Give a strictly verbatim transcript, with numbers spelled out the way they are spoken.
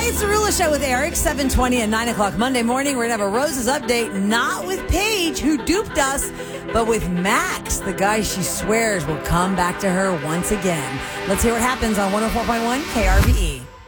it's the Rula Show with Eric, seven twenty and nine o'clock Monday morning. We're going to have a Roses update, not with Paige, who duped us, but with Max, the guy she swears will come back to her once again. Let's hear what happens on one oh four point one K R V E.